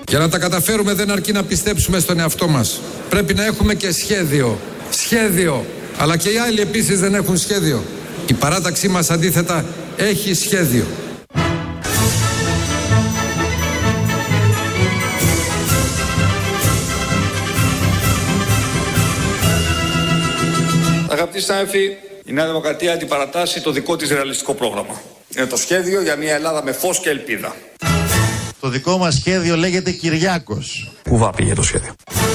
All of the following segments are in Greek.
Για να τα καταφέρουμε δεν αρκεί να πιστέψουμε στον εαυτό μας. Πρέπει να έχουμε και σχέδιο. Σχέδιο. Αλλά και οι άλλοι επίσης δεν έχουν σχέδιο. Η παράταξή μας αντίθετα έχει σχέδιο. Αγαπητοί συνάδελφοι, η Νέα Δημοκρατία αντιπαρατάσσει το δικό της ρεαλιστικό πρόγραμμα. Είναι το σχέδιο για μια Ελλάδα με φως και ελπίδα. Το δικό μας σχέδιο λέγεται Κυριάκος. Πού πήγε το σχέδιο?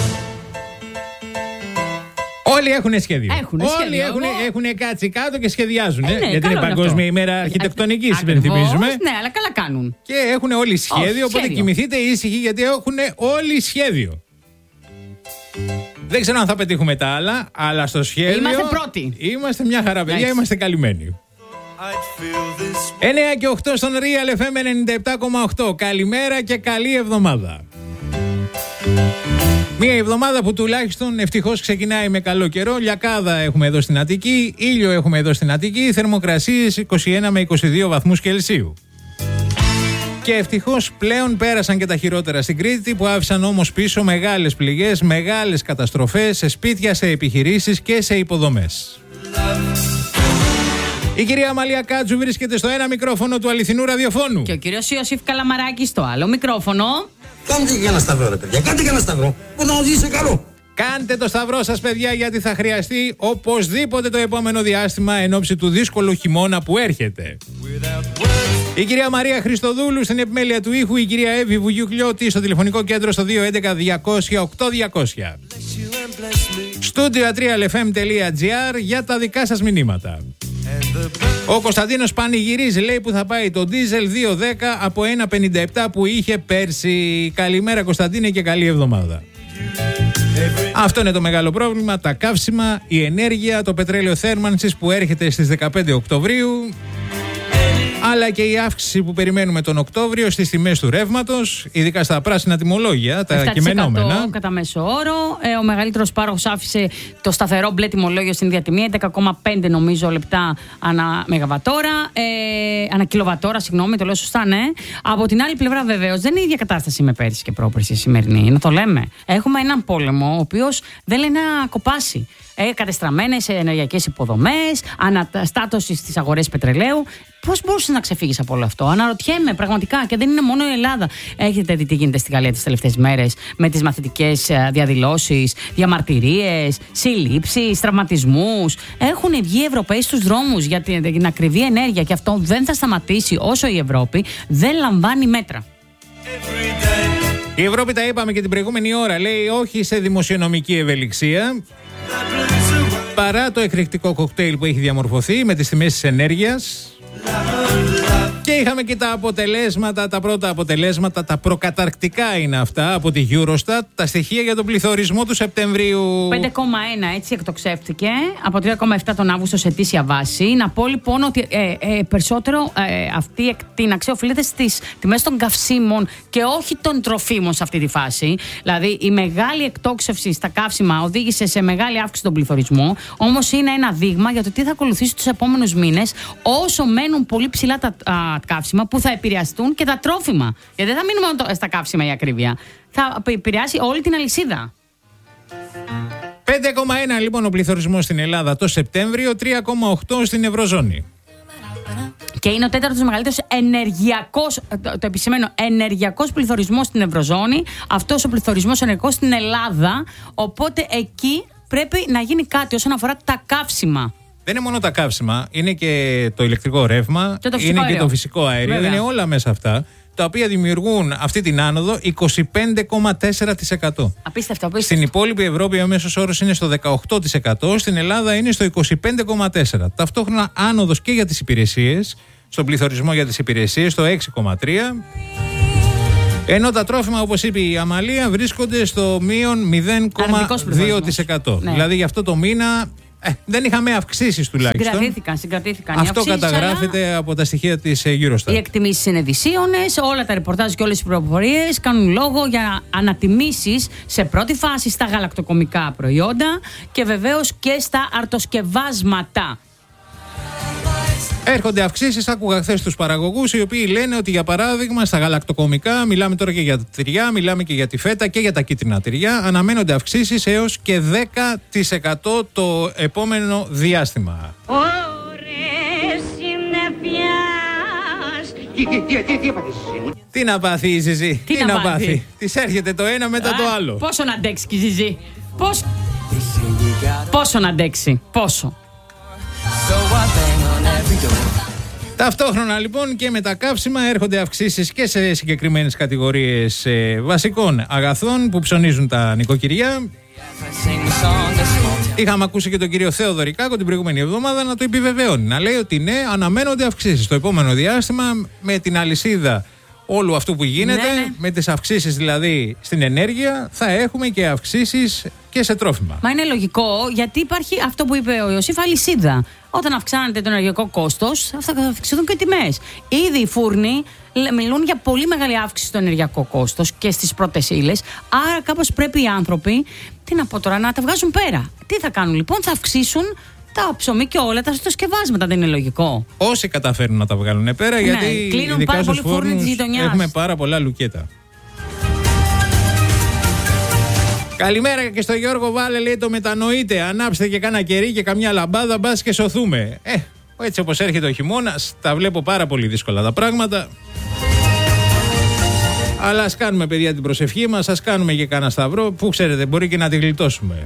Όλοι έχουν σχέδιο. Όλοι έχουν κάτσει κάτω και σχεδιάζουν. Γιατί είναι Παγκόσμια ημέρα αρχιτεκτονικής, υπενθυμίζουμε. Ναι, αλλά καλά κάνουν. Και έχουν όλοι σχέδιο, οπότε κοιμηθείτε ήσυχοι γιατί έχουν όλοι σχέδιο. Δεν ξέρω αν θα πετύχουμε τα άλλα, αλλά στο σχέδιο. Είμαστε πρώτοι. Είμαστε μια χαρά, παιδιά, είμαστε καλυμμένοι. 9 και 8 στον Real FM 97,8. Καλημέρα και καλή εβδομάδα. Μια εβδομάδα που τουλάχιστον ευτυχώς ξεκινάει με καλό καιρό. Λιακάδα έχουμε εδώ στην Αττική, ήλιο έχουμε εδώ στην Αττική, θερμοκρασίες 21 με 22 βαθμούς Κελσίου. Και ευτυχώς πλέον πέρασαν και τα χειρότερα στην Κρήτη, που άφησαν όμως πίσω μεγάλες πληγές, μεγάλες καταστροφές σε σπίτια, σε επιχειρήσεις και σε υποδομές. Η κυρία Αμαλία Κάτζου βρίσκεται στο ένα μικρόφωνο του αληθινού ραδιοφώνου. Και ο κύριος Ιωσήφ Καλαμαράκης στο άλλο μικρόφωνο. Κάντε και ένα σταυρό, ρε παιδιά, κάντε και ένα σταυρό. Που να οδηγήσει καλό. Κάντε το σταυρό σας, παιδιά, γιατί θα χρειαστεί οπωσδήποτε το επόμενο διάστημα εν ώψη του δύσκολου χειμώνα που έρχεται. Η κυρία Μαρία Χριστοδούλου στην επιμέλεια του ήχου, η κυρία Εύη Βουγιουκλιώτη στο τηλεφωνικό κέντρο στο 211-200-8200. Studio 3lfm.gr για τα δικά σας μηνύματα. Ο Κωνσταντίνος πανηγυρίζει, λέει, που θα πάει το ντίζελ 210 από 1,57 που είχε πέρσι. Καλημέρα Κωνσταντίνε και καλή εβδομάδα. Αυτό είναι το μεγάλο πρόβλημα, τα καύσιμα, η ενέργεια, το πετρέλαιο θέρμανσης που έρχεται στις 15 Οκτωβρίου, αλλά και η αύξηση που περιμένουμε τον Οκτώβριο στις τιμές του ρεύματος, ειδικά στα πράσινα τιμολόγια, τα κειμενόμενα. Κατά μέσο όρο. Ο μεγαλύτερος πάροχος άφησε το σταθερό μπλε τιμολόγιο στην ίδια τιμή, 11,5 νομίζω λεπτά ανά μεγαβατόρα. Ανά κιλοβατόρα, συγγνώμη, το λέω σωστά, ναι. Από την άλλη πλευρά, βεβαίως, δεν είναι η ίδια κατάσταση με πέρυσι και πρόπερσι σημερινή. Να το λέμε. Έχουμε έναν πόλεμο, ο οποίος δεν λέει να κοπάσει. Κατεστραμμένες ενεργειακές υποδομές, αναστάτωση στις αγορές πετρελαίου. Πώς μπορούσε να ξεφύγεις από όλο αυτό? Αναρωτιέμαι πραγματικά, και δεν είναι μόνο η Ελλάδα. Έχετε δει τι γίνεται στη Γαλλία τις τελευταίες μέρες με τις μαθητικές διαδηλώσεις, διαμαρτυρίες, συλλήψεις, τραυματισμούς. Έχουν βγει οι Ευρωπαίοι στους δρόμους για την ακριβή ενέργεια και αυτό δεν θα σταματήσει όσο η Ευρώπη δεν λαμβάνει μέτρα. Η Ευρώπη, τα είπαμε και την προηγούμενη ώρα, λέει όχι σε δημοσιονομική ευελιξία. Παρά το εκρηκτικό κοκτέιλ που έχει διαμορφωθεί με τις τιμές της ενέργειας. Και είχαμε και τα αποτελέσματα, τα πρώτα αποτελέσματα, τα προκαταρκτικά είναι αυτά από τη Eurostat, τα στοιχεία για τον πληθωρισμό του Σεπτεμβρίου. 5,1 έτσι εκτοξεύτηκε από 3,7 τον Αύγουστο σε ετήσια βάση. Να πω λοιπόν ότι περισσότερο αυτή η εκτείναξη οφείλεται στις τιμές των καυσίμων και όχι των τροφίμων σε αυτή τη φάση. Δηλαδή η μεγάλη εκτόξευση στα καύσιμα οδήγησε σε μεγάλη αύξηση στον πληθωρισμό. Όμως είναι ένα δείγμα για το τι θα ακολουθήσει τους επόμενους μήνες όσο μένουν πολύ ψηλά τα καύσιμα, που θα επηρεαστούν και τα τρόφιμα. Γιατί δεν θα μείνουμε μόνο στα καύσιμα η ακρίβεια. Θα επηρεάσει όλη την αλυσίδα. 5,1 λοιπόν ο πληθωρισμός στην Ελλάδα το Σεπτέμβριο, 3,8 στην Ευρωζώνη. Και είναι ο τέταρτος μεγαλύτερος ενεργειακός, το επισημαίνω, ενεργειακός πληθωρισμός στην Ευρωζώνη. Αυτός ο πληθωρισμός ενεργειακός στην Ελλάδα. Οπότε εκεί πρέπει να γίνει κάτι όσον αφορά τα καύσιμα. Δεν είναι μόνο τα καύσιμα, είναι και το ηλεκτρικό ρεύμα, είναι και το φυσικό αέριο, είναι όλα μέσα αυτά, τα οποία δημιουργούν αυτή την άνοδο 25,4%. Απίστευτο. Στην υπόλοιπη Ευρώπη ο μέσος όρος είναι στο 18%, στην Ελλάδα είναι στο 25,4%. Ταυτόχρονα άνοδος και για τις υπηρεσίες, στον πληθωρισμό για τις υπηρεσίες, στο 6,3%. Ενώ τα τρόφιμα, όπως είπε η Αμαλία, βρίσκονται στο μείον 0,2%. Ναι. Δηλαδή για αυτό το μήνα δεν είχαμε αυξήσεις τουλάχιστον. Συγκρατήθηκαν. Αυτό καταγράφεται από τα στοιχεία της Eurostat. Οι εκτιμήσεις είναι δυσίωνες, όλα τα ρεπορτάζ και όλες οι πληροφορίες κάνουν λόγο για ανατιμήσεις σε πρώτη φάση στα γαλακτοκομικά προϊόντα και βεβαίως και στα αρτοσκευάσματα. Έρχονται αυξήσεις, άκουγα χθες τους παραγωγούς, οι οποίοι λένε ότι για παράδειγμα στα γαλακτοκομικά, μιλάμε τώρα και για τα τυριά, μιλάμε και για τη φέτα και για τα κίτρινα τυριά, αναμένονται αυξήσεις έως και 10% το επόμενο διάστημα. Τι να πάθει η Ζιζή, τι να πάθει. Της έρχεται το ένα μετά το άλλο. Πόσο να αντέξει η Ζιζή, πόσο να αντέξει, πόσο. Ταυτόχρονα λοιπόν και με τα καύσιμα έρχονται αυξήσεις και σε συγκεκριμένες κατηγορίες βασικών αγαθών που ψωνίζουν τα νοικοκυριά. Είχαμε ακούσει και τον κύριο Θεοδωρικάκο την προηγούμενη εβδομάδα να το επιβεβαιώνει, να λέει ότι ναι, αναμένονται αυξήσεις στο επόμενο διάστημα με την αλυσίδα όλου αυτού που γίνεται, με τις αυξήσεις δηλαδή στην ενέργεια, θα έχουμε και αυξήσεις και σε τρόφιμα. Μα είναι λογικό, γιατί υπάρχει αυτό που είπε ο Ιωσήφ, αλυσίδα. Όταν αυξάνεται το ενεργειακό κόστος, θα αυξηθούν και οι τιμές. Ήδη οι φούρνοι μιλούν για πολύ μεγάλη αύξηση στο ενεργειακό κόστος και στις πρώτες ύλες. Άρα κάπως πρέπει οι άνθρωποι, τι να πω τώρα, να τα βγάζουν πέρα. Τι θα κάνουν λοιπόν, θα αυξήσουν τα ψωμί και όλα τα σκευάσματα, δεν είναι λογικό. Όσοι καταφέρουν να τα βγάλουν πέρα, γιατί κλείνουν πάρα πολλοί φούρνοι της γειτονιάς. Έχουμε πάρα πολλά λουκέτα. Καλημέρα και στο Γιώργο Βάλε, λέει το μετανοείτε. Ανάψτε και κάνα κερί και καμιά λαμπάδα, μπας και σωθούμε. Έτσι όπως έρχεται ο χειμώνας, τα βλέπω πάρα πολύ δύσκολα τα πράγματα. Αλλά ας κάνουμε, παιδιά, την προσευχή μας, ας κάνουμε και κάνα σταυρό, που ξέρετε, μπορεί και να τη γλιτώσουμε.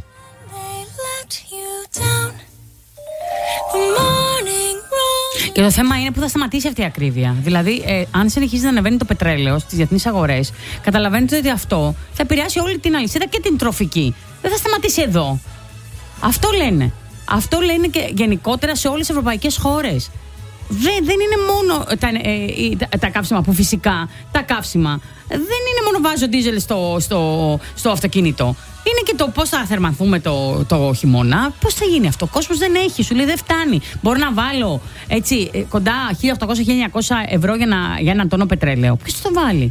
Και το θέμα είναι που θα σταματήσει αυτή η ακρίβεια. Δηλαδή, αν συνεχίζει να ανεβαίνει το πετρέλαιο στις διεθνείς αγορές, καταλαβαίνετε ότι αυτό θα επηρεάσει όλη την αλυσίδα και την τροφική. Δεν θα σταματήσει εδώ. Αυτό λένε. Αυτό λένε και γενικότερα σε όλες τις ευρωπαϊκές χώρες. Δεν είναι μόνο τα καύσιμα που φυσικά τα καύσιμα δεν είναι μόνο βάζω ντίζελ στο αυτοκίνητο. Είναι και το πώς θα θερμανθούμε το χειμώνα. Πώς θα γίνει αυτό? Ο κόσμος δεν έχει, σου λέει δεν φτάνει. Μπορώ να βάλω έτσι κοντά 1.800-1.900 ευρώ για έναν τόνο πετρέλαιο. Ποιος το βάλει?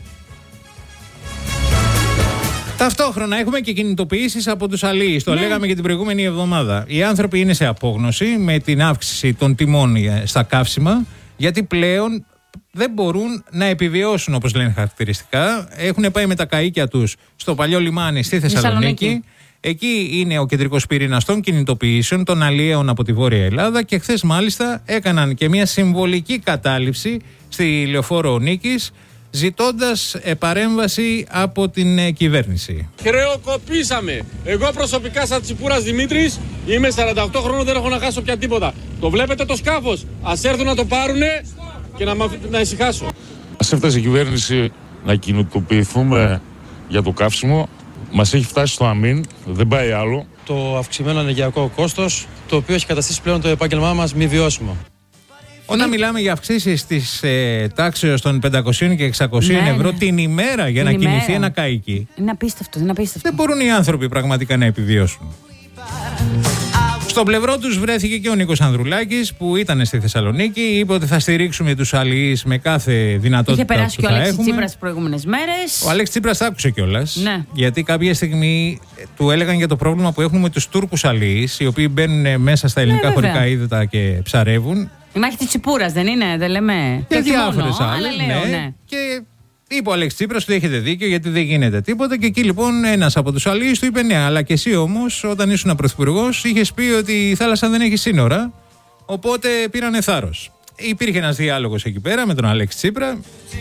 Ταυτόχρονα έχουμε και κινητοποιήσεις από τους αλλοίς. Το λέγαμε και την προηγούμενη εβδομάδα. Οι άνθρωποι είναι σε απόγνωση με την αύξηση των τιμών στα καύσιμα, γιατί πλέον δεν μπορούν να επιβιώσουν, όπως λένε χαρακτηριστικά. Έχουν πάει με τα καΐκια τους στο παλιό λιμάνι στη Θεσσαλονίκη. Εκεί είναι ο κεντρικός πυρήνας των κινητοποιήσεων των αλλιέων από τη Βόρεια Ελλάδα και χθες μάλιστα έκαναν και μια συμβολική κατάληψη στη Λεωφόρο Νίκης, ζητώντας παρέμβαση από την κυβέρνηση. Χρεοκοπήσαμε. Εγώ προσωπικά σαν Τσιπούρας Δημήτρης είμαι 48 χρόνων, δεν έχω να χάσω πια τίποτα. Το βλέπετε το σκάφος? Ας έρθουν να το πάρουνε και να ησυχάσω. Ας έφτασε η κυβέρνηση να κινητοποιηθούμε για το καύσιμο. Μας έχει φτάσει στο αμήν, δεν πάει άλλο. Το αυξημένο ενεργειακό κόστος, το οποίο έχει καταστήσει πλέον το επάγγελμά μας μη βιώσιμο. Όταν μιλάμε για αυξήσεις της τάξεως των 500 και 600 ευρώ την ημέρα για να κινηθεί ένα καΐκι, είναι απίστευτο, δεν μπορούν οι άνθρωποι πραγματικά να επιβιώσουν. Στο πλευρό τους βρέθηκε και ο Νίκος Ανδρουλάκης που ήταν στη Θεσσαλονίκη, είπε ότι θα στηρίξουμε τους αλληλείς με κάθε δυνατότητα που θα έχουμε. Είχε περάσει και ο Αλέξης Τσίπρας τις προηγούμενες μέρες. Ο Αλέξης Τσίπρας τα άκουσε κιόλας. Ναι. Γιατί κάποια στιγμή του έλεγαν για το πρόβλημα που έχουν με τους Τούρκους αλληλείς, οι οποίοι μπαίνουν μέσα στα ελληνικά χωρικά ύδατα και ψαρεύουν. Η μάχη της Τσιπούρας δεν είναι, δεν λέμε? Και διάφορες άλλες. Ναι. Και είπε ο Αλέξης Τσίπρας ότι έχετε δίκιο, γιατί δεν γίνεται τίποτα. Και εκεί λοιπόν ένας από τους αλληλείς του είπε ναι, αλλά και εσύ όμως όταν ήσουν πρωθυπουργός είχες πει ότι η θάλασσα δεν έχει σύνορα. Οπότε πήρανε θάρρος. Υπήρχε ένας διάλογος εκεί πέρα με τον Αλέξη Τσίπρα.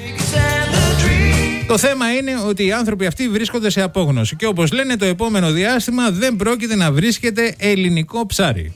Το θέμα είναι ότι οι άνθρωποι αυτοί βρίσκονται σε απόγνωση. Και όπως λένε, το επόμενο διάστημα δεν πρόκειται να βρίσκεται ελληνικό ψάρι.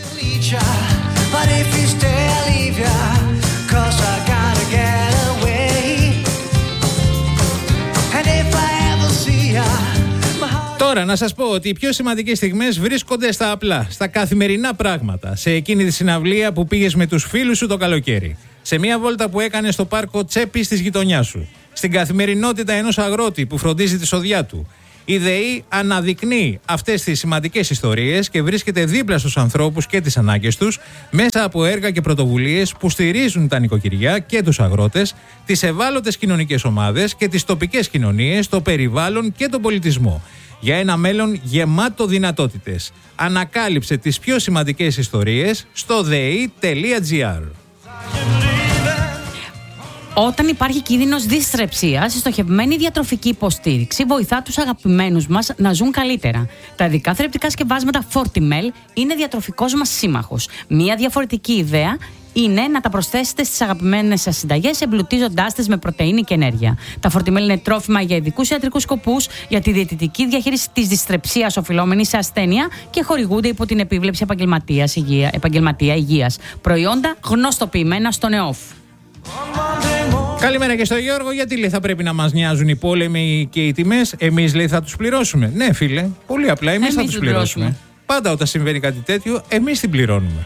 Τώρα να σας πω ότι οι πιο σημαντικές στιγμές βρίσκονται στα απλά, στα καθημερινά πράγματα. Σε εκείνη τη συναυλία που πήγες με τους φίλους σου το καλοκαίρι. Σε μια βόλτα που έκανες στο πάρκο Τσέπης της γειτονιάς σου. Στην καθημερινότητα ενός αγρότη που φροντίζει τη σοδιά του. Η ΔΕΗ αναδεικνύει αυτές τις σημαντικές ιστορίες και βρίσκεται δίπλα στους ανθρώπους και τις ανάγκες τους μέσα από έργα και πρωτοβουλίες που στηρίζουν τα νοικοκυριά και τους αγρότες, τις ευάλωτες κοινωνικές ομάδες και τις τοπικές κοινωνίες, το περιβάλλον και τον πολιτισμό. Για ένα μέλλον γεμάτο δυνατότητες. Ανακάλυψε τις πιο σημαντικές ιστορίες στο dei.gr. Όταν υπάρχει κίνδυνος δυστρεψίας, η στοχευμένη διατροφική υποστήριξη βοηθά τους αγαπημένους μας να ζουν καλύτερα. Τα ειδικά θρεπτικά σκευάσματα Fortimel είναι διατροφικός μας σύμμαχος. Μία διαφορετική ιδέα είναι να τα προσθέσετε στις αγαπημένες σας συνταγές, εμπλουτίζοντάς τις με πρωτεΐνη και ενέργεια. Τα Fortimel είναι τρόφιμα για ειδικούς ιατρικούς σκοπούς, για τη διαιτητική διαχείριση της δυστρεψίας οφειλόμενης σε ασθένεια και χορηγούνται υπό την επίβλεψη επαγγελματία υγείας. Προϊόντα γνωστοποιημένα στον ΕΟΦ. Καλημέρα και στο Γιώργο. Γιατί λέει θα πρέπει να μας νοιάζουν οι πόλεμοι και οι τιμές? Εμείς λέει θα τους πληρώσουμε. Ναι, φίλε, πολύ απλά εμείς θα τους πληρώσουμε. Πάντα όταν συμβαίνει κάτι τέτοιο, εμείς την πληρώνουμε.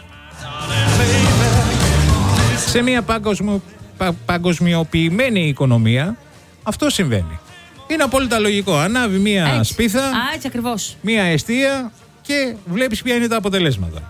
Σε μια παγκοσμιοποιημένη οικονομία, αυτό συμβαίνει. Είναι απόλυτα λογικό. Ανάβει μια σπίθα, έτσι ακριβώς. μια εστία και βλέπεις ποια είναι τα αποτελέσματα.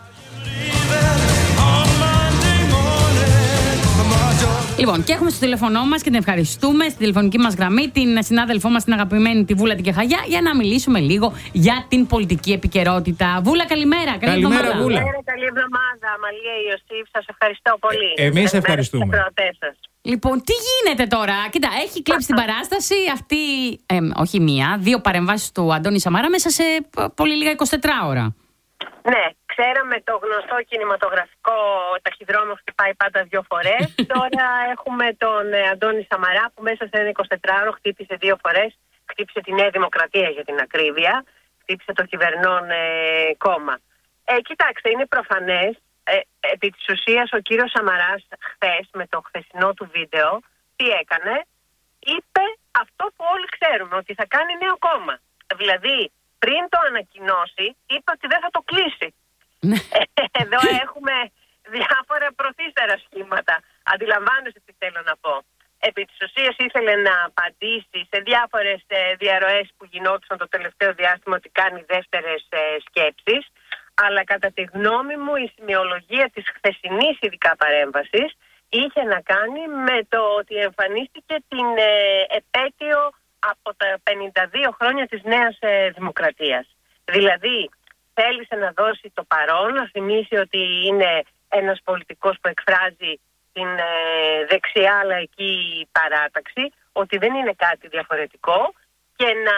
Λοιπόν, και έχουμε στο τηλέφωνό μας και την ευχαριστούμε στη τηλεφωνική μας γραμμή την συνάδελφό μας, την αγαπημένη τη Βούλα την Κεχαγιά, για να μιλήσουμε λίγο για την πολιτική επικαιρότητα. Βούλα, καλημέρα. Καλημέρα, Βούλα. Καλή εβδομάδα, Αμαλία Ιωσήφ. Σας ευχαριστώ πολύ. Εμείς ευχαριστούμε. Λοιπόν, τι γίνεται τώρα? Κοίτα, έχει κλέψει την παράσταση αυτή, όχι μία, 2 παρεμβάσεις του Αντώνη Σαμαρά μέσα σε πολύ λίγα 24 ώρα. Ναι, ξέραμε το γνωστό κινηματογραφικό ταχυδρόμο χτυπάει πάντα 2 φορές. Τώρα έχουμε τον Αντώνη Σαμαρά που μέσα σε ένα 24ωρο χτύπησε 2 φορές. Χτύπησε τη Νέα Δημοκρατία για την ακρίβεια. Χτύπησε το κυβερνών κόμμα. Κοιτάξτε, είναι προφανές. Επί της ουσίας ο κύριος Σαμαράς χθες με το χθεσινό του βίντεο τι έκανε? Είπε αυτό που όλοι ξέρουμε, ότι θα κάνει νέο κόμμα. Δηλαδή πριν το ανακοινώσει είπε ότι δεν θα το κλείσει. Εδώ έχουμε διάφορα προθύστερα σχήματα. Αντιλαμβάνεστε τι θέλω να πω. Επί της ουσίας ήθελε να απαντήσει σε διάφορες διαρροές που γινόντουσαν το τελευταίο διάστημα ότι κάνει δεύτερες σκέψεις. Αλλά κατά τη γνώμη μου η σημειολογία της χθεσινής ειδικά παρέμβασης είχε να κάνει με το ότι εμφανίστηκε την επέτειο από τα 52 χρόνια της Νέας Δημοκρατίας. Δηλαδή θέλησε να δώσει το παρόν, να θυμίσει ότι είναι ένας πολιτικός που εκφράζει την δεξιά λαϊκή παράταξη, ότι δεν είναι κάτι διαφορετικό και να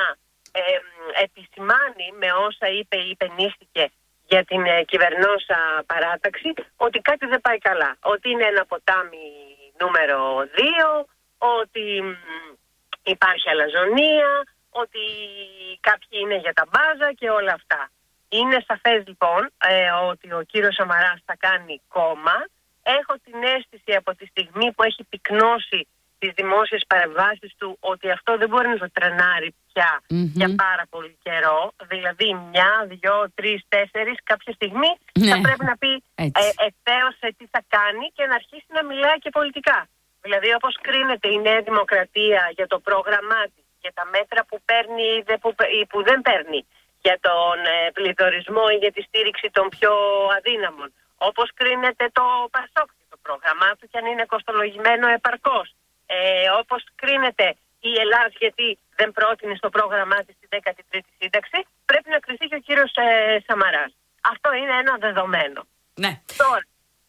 επισημάνει με όσα είπε ή υπενίστηκε για την κυβερνόσα παράταξη ότι κάτι δεν πάει καλά. Ότι είναι ένα ποτάμι νούμερο 2, ότι υπάρχει αλαζονία, ότι κάποιοι είναι για τα μπάζα και όλα αυτά. Είναι σαφές λοιπόν ότι ο κύριος Σαμαράς θα κάνει κόμμα. Έχω την αίσθηση από τη στιγμή που έχει πυκνώσει τις δημόσιες παρεμβάσεις του ότι αυτό δεν μπορεί να το τρενάρει πια για πάρα πολύ καιρό. Δηλαδή 1, 2, 3, 4 κάποια στιγμή θα πρέπει να πει ευθέως τι θα κάνει και να αρχίσει να μιλάει και πολιτικά. Δηλαδή όπως κρίνεται η Νέα Δημοκρατία για το πρόγραμμά της, για τα μέτρα που παίρνει ή που δεν παίρνει, για τον πληθωρισμό ή για τη στήριξη των πιο αδύναμων. Όπως κρίνεται το ΠΑΣΟΚ, το πρόγραμμά του και αν είναι κοστολογημένο επαρκώς. Όπως κρίνεται η Ελλάδα γιατί δεν πρότεινε στο πρόγραμμά της τη 13η σύνταξη, πρέπει να κριθεί και ο κύριος Σαμαράς. Αυτό είναι ένα δεδομένο. Ναι. Τώρα,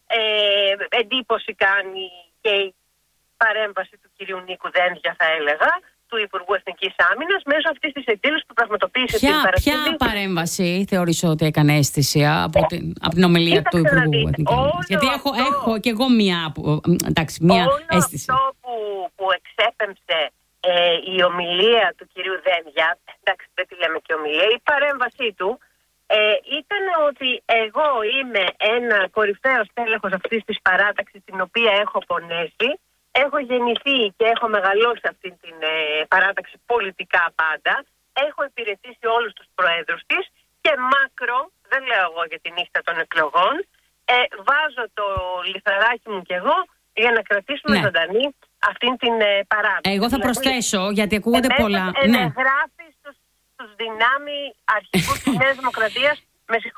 εντύπωση κάνει και η παρέμβαση του κυρίου Νίκου Δένδια, θα έλεγα, του Υπουργού Εθνικής Άμυνας, μέσω αυτής της εκδήλωσης που πραγματοποίησε την Παρασκευή. Ποια παρέμβαση θεωρείς ότι έκανε αίσθηση από την ομιλία του Υπουργού Εθνικής Άμυνας? Γιατί έχω και εγώ μια αίσθηση. Αυτό που εξέπεμψε η ομιλία του κυρίου Δένδια, εντάξει δεν τη λέμε και ομιλία, η παρέμβασή του ήταν ότι εγώ είμαι ένα κορυφαίο στέλεχος αυτής της παράταξης την οποία έχω πονέσει. Έχω γεννηθεί και έχω μεγαλώσει αυτή την παράταξη πολιτικά πάντα. Έχω υπηρετήσει όλους τους προέδρους της και δεν λέω εγώ για τη νύχτα των εκλογών, βάζω το λιθαράκι μου κι εγώ για να κρατήσουμε ζωντανή αυτήν την παράταξη. Εγώ θα προσθέσω, γιατί ακούγονται πολλά. Γράφει στους δυνάμει αρχικούς της Νέας Δημοκρατίας, με συγχωρείς,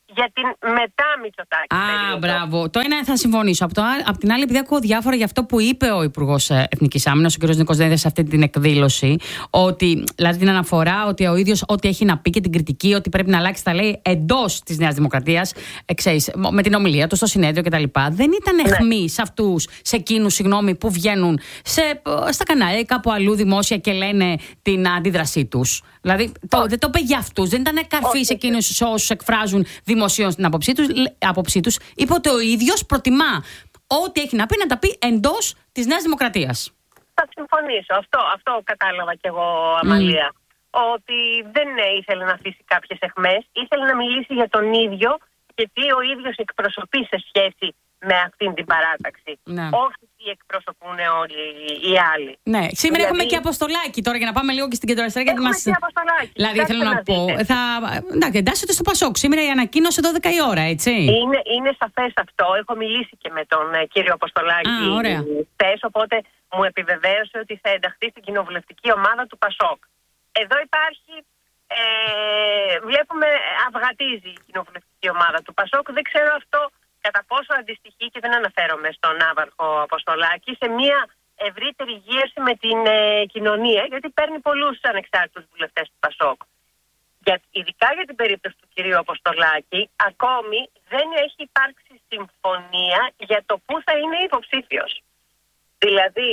για την μετά Μητσοτάκη περίοδο. Μπράβο. Το ένα θα συμφωνήσω. Απ' την άλλη, επειδή ακούω διάφορα για αυτό που είπε ο Υπουργός Εθνικής Άμυνας, ο κ. Νίκος Δένδιας, σε αυτή την εκδήλωση, ότι, δηλαδή την αναφορά ότι ο ίδιος ό,τι έχει να πει και την κριτική ότι πρέπει να αλλάξει, τα λέει εντός της Νέας Δημοκρατίας, με την ομιλία του στο συνέδριο κτλ. Δεν ήταν αιχμή σε αυτούς, σε εκείνους, που βγαίνουν στα κανάλια ή κάπου αλλού δημόσια και λένε την αντίδρασή τους. Δηλαδή, δεν το είπε για αυτούς. Δεν ήταν καρφί σε εκείνους όσους εκφράζουν δημοσίως την άποψή τους. Είπε ότι ο ίδιος προτιμά ό,τι έχει να πει να τα πει εντός της Νέας Δημοκρατίας. Θα συμφωνήσω. Αυτό κατάλαβα κι εγώ, Αμαλία. Ότι δεν ήθελε να αφήσει κάποιες αιχμές. Ήθελε να μιλήσει για τον ίδιο και τι ο ίδιος εκπροσωπεί σε σχέση με αυτήν την παράταξη. Ναι. Όχι τι εκπροσωπούν όλοι οι άλλοι. Ναι. Σήμερα έχουμε και Αποστολάκη τώρα, για να πάμε λίγο και στην κεντροαριστερά. Έχουμε και Αποστολάκη. Δηλαδή θέλω να πω. Εντάξει, εντάσσεται στο Πασόκ. Σήμερα η ανακοίνωση 12 η ώρα, έτσι. Είναι σαφές αυτό. Έχω μιλήσει και με τον κύριο Αποστολάκη χθες, οπότε μου επιβεβαίωσε ότι θα ενταχθεί στην κοινοβουλευτική ομάδα του Πασόκ. Εδώ υπάρχει. Βλέπουμε αυγατίζει η κοινοβουλευτική ομάδα του Πασόκ. Δεν ξέρω αυτό κατά πόσο αντιστοιχεί, και δεν αναφέρομαι στον ναύαρχο Αποστολάκη, σε μια ευρύτερη γύρωση με την κοινωνία, γιατί παίρνει πολλούς ανεξάρτητους βουλευτές του Πασόκ. Ειδικά για την περίπτωση του κυρίου Αποστολάκη, ακόμη δεν έχει υπάρξει συμφωνία για το πού θα είναι υποψήφιος. Δηλαδή,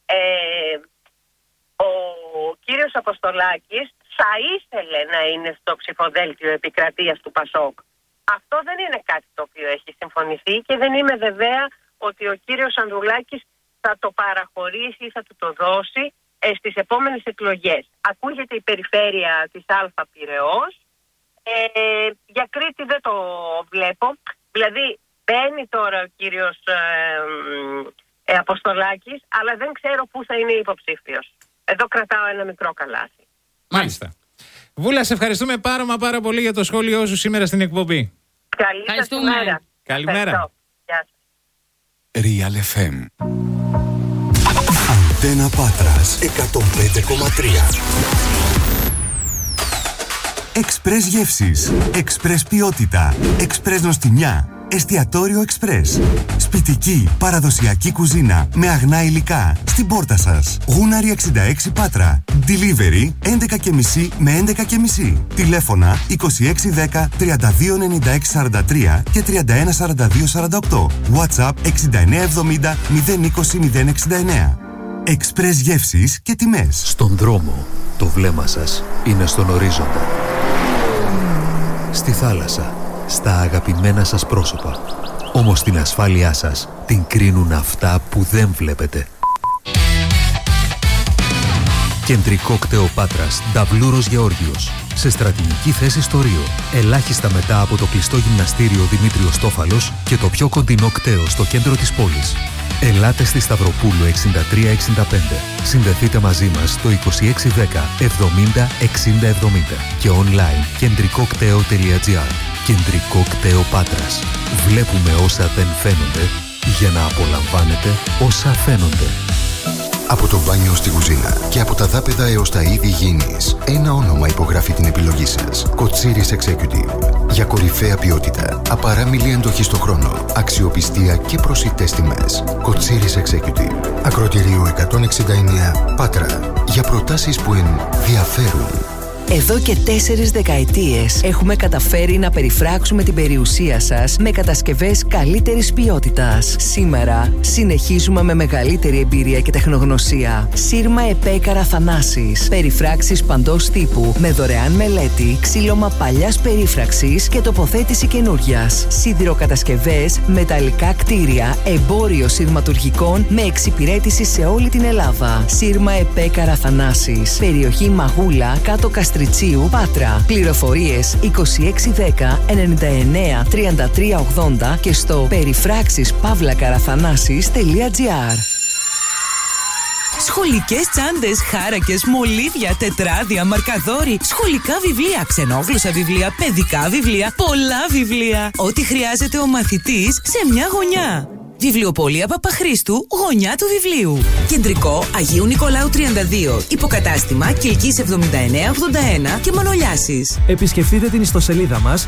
ο κύριος Αποστολάκης θα ήθελε να είναι στο ψηφοδέλτιο επικρατείας του Πασόκ. Αυτό δεν είναι κάτι το οποίο έχει συμφωνηθεί και δεν είμαι βεβαία ότι ο κύριος Ανδρουλάκης θα το παραχωρήσει ή θα του το δώσει στις επόμενες εκλογές. Ακούγεται η περιφέρεια της Α Πειραιώς. Για Κρήτη δεν το βλέπω. Δηλαδή μπαίνει τώρα ο κύριος Αποστολάκης, αλλά δεν ξέρω πού θα είναι υποψήφιος. Εδώ κρατάω ένα μικρό καλάθι. Μάλιστα. Βούλα, σε ευχαριστούμε πάρα πολύ για το σχόλιο σου σήμερα στην εκπομπή. Καλή σας ημέρα. Καλημέρα. Γεια σας. Real FM. Αντένα Πάτρας 105,3. Εξπρές γεύσεις, εξπρές ποιότητα, εξπρές νοστιμιά, εστιατόριο εξπρές. Σπιτική, παραδοσιακή κουζίνα με αγνά υλικά στην πόρτα σας. Γούναρη 66 Πάτρα. Delivery 11.30 με 11.30. Τηλέφωνα 2610 329643 και 314248. WhatsApp 6970 020 069. Εξπρές γεύσεις και τιμές. Στον δρόμο, το βλέμμα σας είναι στον ορίζοντα. Στη θάλασσα, στα αγαπημένα σας πρόσωπα. Όμως την ασφάλειά σας την κρίνουν αυτά που δεν βλέπετε. Κεντρικό κτέο Πάτρας, Νταβλούρος Γεώργιος. Σε στρατηγική θέση στο Ρίο. Ελάχιστα μετά από το κλειστό γυμναστήριο Δημήτριος Τόφαλος και το πιο κοντινό κτέο στο κέντρο της πόλης. Ελάτε στη Σταυροπούλου 6365. Συνδεθείτε μαζί μας στο 2610 70 60 70 και online κεντρικοκτέο.gr. Κεντρικό κτέο Πάτρας. Βλέπουμε όσα δεν φαίνονται για να απολαμβάνετε όσα φαίνονται. Από το μπάνιο στη κουζίνα και από τα δάπεδα έως τα είδη υγιεινής, ένα όνομα υπογράφει την επιλογή σας. Κοτσίρις Executive. Για κορυφαία ποιότητα, απαράμιλη εντοχή στο χρόνο, αξιοπιστία και προσιτές τιμές. Κοτσίρις Executive. Ακροτηρίου 169 Πάτρα. Για προτάσεις που ενδιαφέρουν. Εδώ και 4 δεκαετίες έχουμε καταφέρει να περιφράξουμε την περιουσία σας με κατασκευές καλύτερης ποιότητας. Σήμερα συνεχίζουμε με μεγαλύτερη εμπειρία και τεχνογνωσία. Σύρμα Επέκαρα Θανάσης. Περιφράξεις παντός τύπου με δωρεάν μελέτη, ξύλωμα παλιάς περίφραξης και τοποθέτηση καινούριας. Σιδηροκατασκευές, μεταλλικά κτίρια, εμπόριο σειρματουργικών με εξυπηρέτηση σε όλη την Ελλάδα. Σύρμα Επέκαρα Θανάσης. Περιοχή Μαγούλα, κάτω Καστριτσίου, Πάτρα. Πληροφορίες 2610 99 33 80 και στο περιφράξεις-καραθανάσης.gr. Σχολικές τσάντες, χάρακες, μολύβια, τετράδια, μαρκαδόροι, σχολικά βιβλία, ξενόγλωσσα βιβλία, παιδικά βιβλία, πολλά βιβλία. Ό,τι χρειάζεται ο μαθητής σε μια γωνιά. Βιβλιοπωλεία Παπαχρήστου, γωνιά του βιβλίου. Κεντρικό Αγίου Νικολάου 32. Υποκατάστημα Κιλκής 7981 και Μανολιάσης. Επισκεφτείτε την ιστοσελίδα μας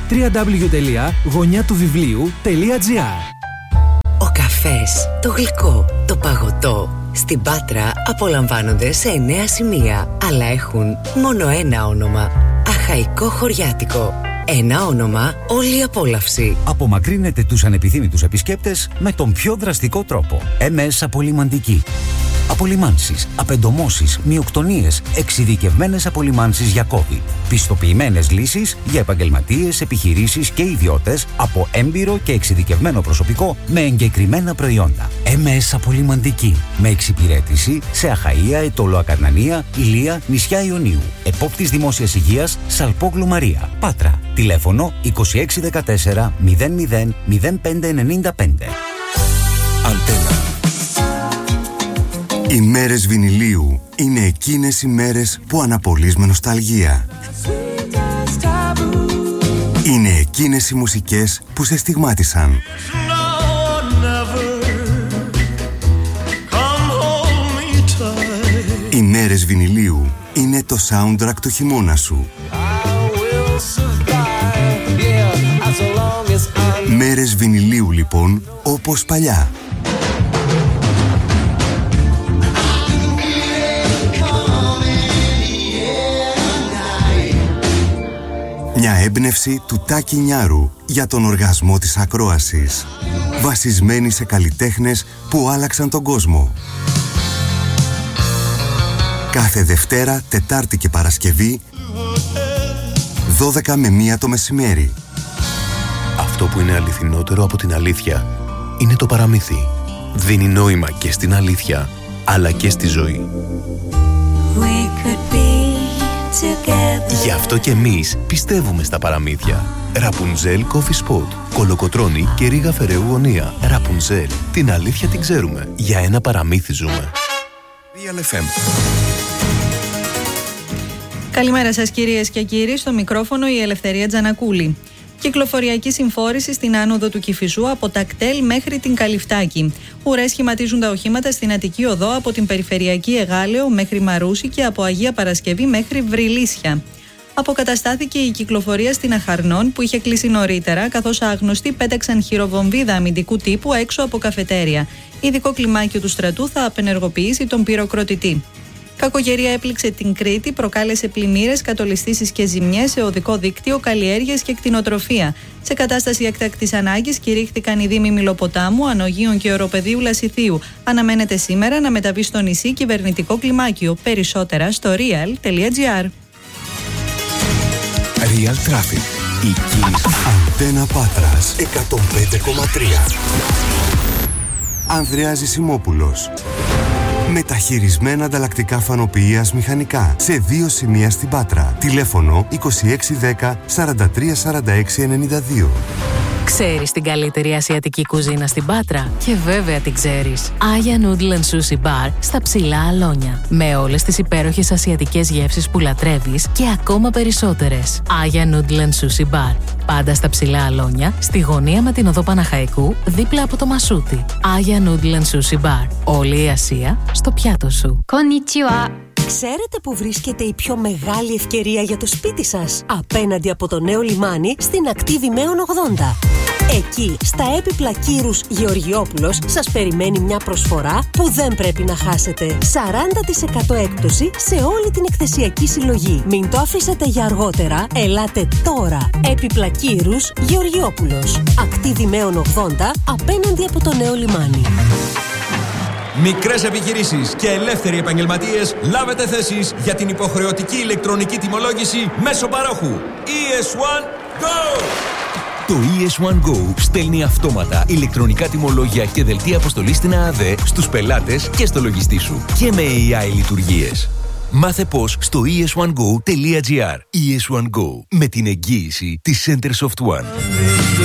www.γωνιατουβιβλίου.gr. Ο καφές, το γλυκό, το παγωτό στην Πάτρα απολαμβάνονται σε 9 σημεία, αλλά έχουν μόνο ένα όνομα. Αχαϊκό Χωριάτικο. Ένα όνομα, όλη η απόλαυση. Απομακρύνετε τους ανεπιθύμητους επισκέπτες με τον πιο δραστικό τρόπο. MS Απολυμαντική. Απολυμάνσεις, απεντομώσεις, μειοκτονίες, εξειδικευμένες απολυμάνσεις για COVID. Πιστοποιημένες λύσεις για επαγγελματίες, επιχειρήσεις και ιδιώτες από έμπειρο και εξειδικευμένο προσωπικό με εγκεκριμένα προϊόντα. MS Απολυμαντική. Με εξυπηρέτηση σε Αχαΐα, Αιτωλό Ακαρνανία, Ηλία, νησιά Ιωνίου. Επόπτης Δημόσιας Υγείας, Σαλπόγλου Μαρία. Πάτρα. Τηλέφωνο 2614 00 0595. Αντένα. Οι μέρες βινιλίου είναι εκείνες οι μέρες που αναπολύς με νοσταλγία. Είναι εκείνες οι μουσικές που σε στιγμάτισαν. Οι μέρες βινιλίου είναι το soundtrack του χειμώνα σου. Μέρες βινιλίου λοιπόν, όπως παλιά. Μια έμπνευση του Τάκη Νιάρου για τον οργασμό της ακρόασης. Βασισμένη σε καλλιτέχνες που άλλαξαν τον κόσμο. Κάθε Δευτέρα, Τετάρτη και Παρασκευή 12 με 1 το μεσημέρι. Αυτό που είναι αληθινότερο από την αλήθεια είναι το παραμύθι. Δίνει νόημα και στην αλήθεια, αλλά και στη ζωή. Γι' αυτό και εμείς πιστεύουμε στα παραμύθια. Ραπουνζέλ Coffee Spot, Κολοκοτρώνη και Ρίγα Φεραίου Γωνία. Ραπουνζέλ, την αλήθεια την ξέρουμε. Για ένα παραμύθι ζούμε. Real FM. Καλημέρα σας κυρίες και κύριοι, στο μικρόφωνο η Ελευθερία Τζανακούλη. Κυκλοφοριακή συμφόρηση στην άνοδο του Κηφισού από τα κτέλ μέχρι την Καλυφτάκη. Ουρές σχηματίζουν τα οχήματα στην Αττική Οδό από την Περιφερειακή Εγάλεο μέχρι Μαρούση και από Αγία Παρασκευή μέχρι Βρυλίσια. Αποκαταστάθηκε η κυκλοφορία στην Αχαρνών που είχε κλείσει νωρίτερα, καθώς άγνωστοι πέταξαν χειροβομβίδα αμυντικού τύπου έξω από καφετέρια. Ειδικό κλιμάκιο του στρατού θα απενεργοποιήσει τον πυροκροτητή. Κακοκαιρία έπληξε την Κρήτη, προκάλεσε πλημμύρες, κατολιστήσεις και ζημιές σε οδικό δίκτυο, καλλιέργειες και κτηνοτροφία. Σε κατάσταση έκτακτης ανάγκης κηρύχθηκαν οι δήμοι Μιλοποτάμου, Ανογείων και Οροπεδίου Λασιθίου. Αναμένεται σήμερα να μεταβεί στο νησί κυβερνητικό κλιμάκιο. Περισσότερα στο real.gr. Real Traffic. Η κίνηση. Αντένα Πάτρας 105,3. Ανδρέας Ζησιμόπουλος. Μεταχειρισμένα ανταλλακτικά φανοποιείας μηχανικά σε 2 σημεία στην Πάτρα. Τηλέφωνο 2610 43 46 92. Ξέρεις την καλύτερη ασιατική κουζίνα στην Πάτρα? Και βέβαια την ξέρεις. Aya Noodle and Sushi Bar στα Ψηλά Αλόνια. Με όλες τις υπέροχες ασιατικές γεύσεις που λατρεύεις και ακόμα περισσότερες. Aya Noodle and Sushi Bar. Πάντα στα Ψηλά Αλόνια, στη γωνία με την οδό Παναχαϊκού, δίπλα από το Μασούτι. Aya Noodle and Sushi Bar. Όλη η Ασία στο πιάτο σου. Konnichiwa. Ξέρετε που βρίσκεται η πιο μεγάλη ευκαιρία για το σπίτι σας? Απέναντι από το νέο λιμάνι στην ακτή Δημαίων 80. Εκεί, στα έπιπλα Κύρους Γεωργιόπουλος, σας περιμένει μια προσφορά που δεν πρέπει να χάσετε. 40% έκπτωση σε όλη την εκθεσιακή συλλογή. Μην το αφήσετε για αργότερα, ελάτε τώρα. Έπιπλα Κύρους Γεωργιόπουλος. Ακτή Δημαίων 80, απέναντι από το νέο λιμάνι. Μικρές επιχειρήσεις και ελεύθεροι επαγγελματίες, λάβετε θέσεις για την υποχρεωτική ηλεκτρονική τιμολόγηση μέσω παρόχου. ES1 Go! Το ES1 Go στέλνει αυτόματα ηλεκτρονικά τιμολόγια και δελτία αποστολής στην ΑΑΔ στους πελάτες και στο λογιστή σου. Και με AI λειτουργίες. Μάθε πώς στο es1go.gr. ES1 Go, με την εγγύηση της Center Soft One.